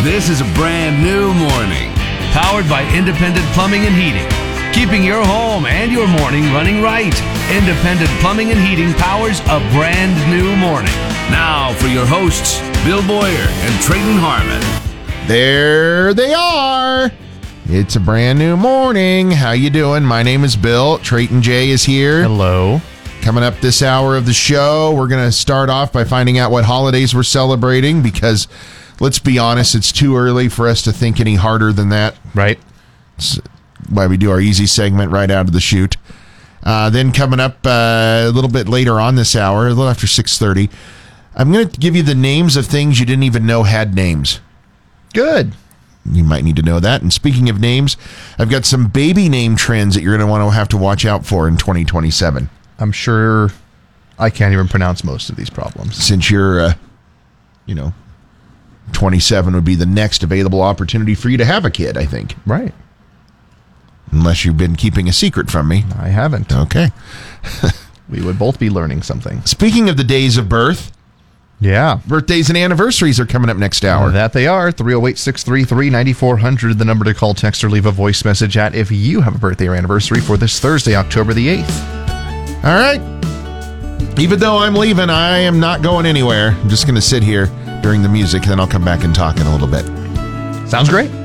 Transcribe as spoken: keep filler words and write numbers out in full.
This is a brand new morning, powered by Independent Plumbing and Heating, keeping your home and your morning running right. Independent Plumbing and Heating powers a brand new morning. Now for your hosts, Bill Boyer and Trayton Harmon. There they are. It's a brand new morning. How you doing? My name is Bill. Trayton J is here. Hello. Coming up this hour of the show, we're going to start off by finding out what holidays we're celebrating because, let's be honest, it's too early for us to think any harder than that. Right. It's why we do our easy segment right out of the chute. Uh, then coming up uh, a little bit later on this hour, a little after six thirty, I'm going to give you the names of things you didn't even know had names. Good. You might need to know that. And speaking of names, I've got some baby name trends that you're going to want to have to watch out for in twenty twenty-seven. I'm sure I can't even pronounce most of these problems. Since you're, uh, you know, twenty-seven would be the next available opportunity for you to have a kid, I think. Right. Unless you've been keeping a secret from me. I haven't. Okay. We would both be learning something. Speaking of the days of birth, yeah. birthdays and anniversaries are coming up next hour. That they are. three oh eight, six three three, nine four hundred, the number to call, text, or leave a voice message at if you have a birthday or anniversary for this Thursday, October the eighth. All right. Even though I'm leaving, I am not going anywhere. I'm just going to sit here during the music, then I'll come back and talk in a little bit. Sounds great.